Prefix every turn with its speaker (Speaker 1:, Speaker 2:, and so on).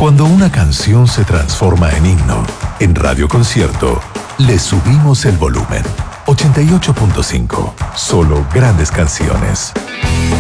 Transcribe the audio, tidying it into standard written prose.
Speaker 1: Cuando una canción se transforma en himno, en Radio Concierto, le subimos el volumen. 88.5. Solo grandes canciones.